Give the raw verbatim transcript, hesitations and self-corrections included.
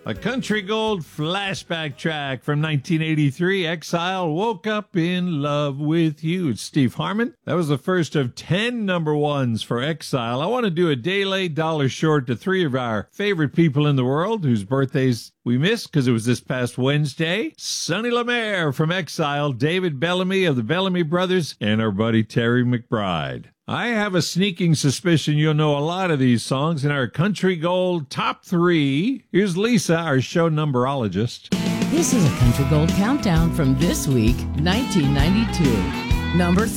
A Country Gold flashback track from nineteen eighty-three, Exile, Woke Up in Love with You. It's Steve Harmon. That was the first of ten number ones for Exile. I want to do a day late, dollar short to three of our favorite people in the world whose birthdays we missed because it was this past Wednesday. Sonny Lemaire from Exile, David Bellamy of the Bellamy Brothers, and our buddy Terry McBride. I have a sneaking suspicion you'll know a lot of these songs in our Country Gold Top three. Here's Lisa, our show numberologist. This is a Country Gold countdown from this week, nineteen ninety-two. Number